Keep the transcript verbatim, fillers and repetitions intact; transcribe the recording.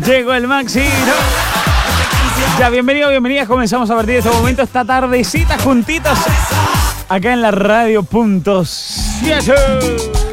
Llegó el Maxi, ¿no? Ya, bienvenido, bienvenidas. Comenzamos a partir de este momento, esta tardecita juntitos acá en la radio punto siete.